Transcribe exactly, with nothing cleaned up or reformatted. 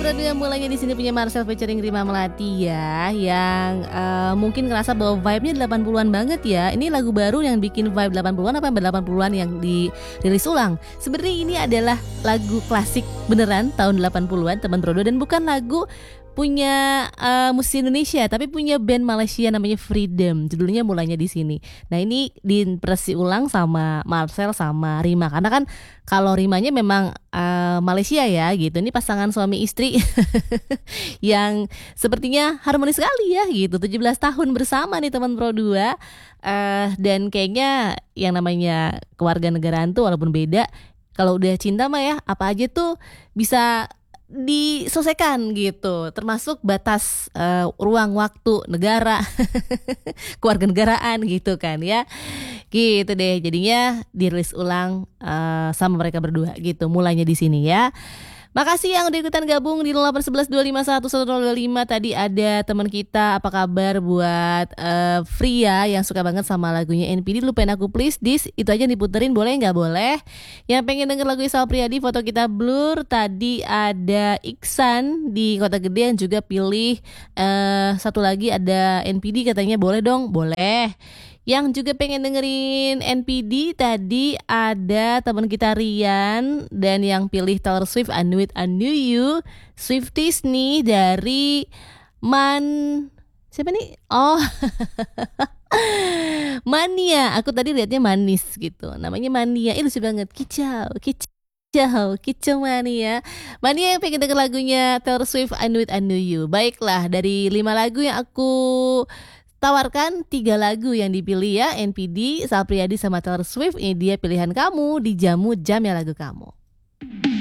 Berdua mulainya di sini punya Marcel featuring Rima Melati ya, yang uh, mungkin ngerasa bahwa vibe-nya delapan puluhan banget ya. Ini lagu baru yang bikin vibe delapan puluhan apa delapan puluhan yang dirilis ulang. Sebenarnya ini adalah lagu klasik beneran tahun delapan puluhan teman Brodo, dan bukan lagu punya uh, musisi Indonesia, tapi punya band Malaysia namanya Freedom. Judulnya mulainya di sini. Nah, ini diversi ulang sama Marcel sama Rima, karena kan kalau Rimanya memang uh, Malaysia ya gitu. Ini pasangan suami istri yang sepertinya harmonis sekali ya gitu. tujuh belas tahun bersama nih teman Pro dua. Uh, dan kayaknya yang namanya kewarganegaraan tuh walaupun beda, kalau udah cinta mah ya apa aja tuh bisa diselesaikan gitu, termasuk batas uh, ruang waktu negara kewarganegaraan gitu kan ya, gitu deh. Jadinya dirilis ulang uh, sama mereka berdua gitu, mulainya di sini ya. Makasih yang udah ikutan gabung di nol delapan satu satu dua lima satu satu nol dua lima. Tadi ada teman kita, apa kabar buat uh, Fria yang suka banget sama lagunya N P D, Lupain Aku Please This. Itu aja diputerin, boleh gak? Boleh. Yang pengen denger lagu Sal Priadi, Foto Kita Blur. Tadi ada Iksan di Kota Gede yang juga pilih uh, satu lagi ada N P D, katanya boleh dong. Boleh. Yang juga pengen dengerin N P D tadi ada teman kita Rian, dan yang pilih Taylor Swift I Knew It I Knew You. Swifties nih dari Man siapa nih? Oh Mania. Aku tadi lihatnya Manis gitu. Namanya Mania. Ih lucu banget. Kicau, kicau. Jauh, kicau Mania. Mania yang pengen denger lagunya Taylor Swift I Knew It I Knew You. Baiklah, dari lima lagu yang aku tawarkan, tiga lagu yang dipilih ya, N P D, Sal Priadi sama Taylor Swift. Ini dia pilihan kamu di Jamu Jam ya Lagu Kamu.